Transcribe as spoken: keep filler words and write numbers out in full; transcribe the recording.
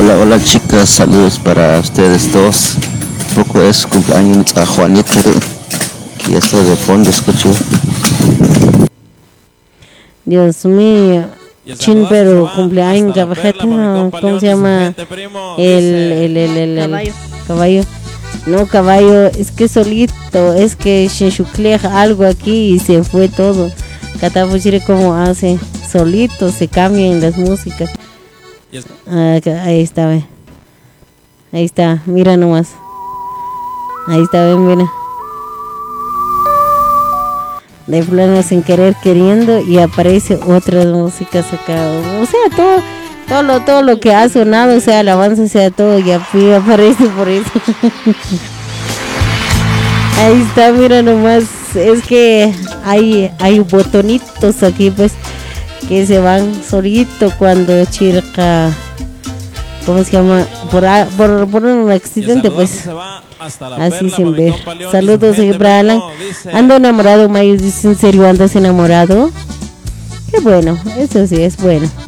Hola, hola chicas, saludos para ustedes dos. Poco es cumpleaños a Juanito, y esto de fondo escucho. Dios mío, chin, pero cumpleaños, cabajeta, ¿cómo se llama? El, el, el, el, el Caballo. caballo. No, caballo, es que solito, es que shenshukleja algo aquí y se fue todo. Catapuchire como hace, solito se cambian las músicas. Ah, ahí está, ve. Ahí está, mira nomás. Ahí está, ven, mira. De plano sin querer queriendo y aparece otras músicas acá. O sea, todo, todo lo, todo lo que ha sonado, o sea, alabanza, sea todo, y aquí aparece por eso. Ahí está, mira nomás. Es que hay, hay botonitos aquí, pues, que se van solito cuando chirca, ¿cómo se llama? Por, por, por un accidente, pues. Así sin ver. Saludos, para Alan. Ando enamorado, Mayus dice, ¿en serio andas enamorado? Qué bueno, eso sí es bueno.